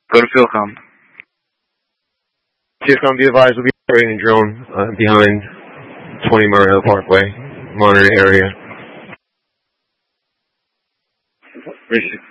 Go to Philcom. Philcom, be advised, we'll be operating a drone behind 20 Murray Parkway, monitoring area. Richard.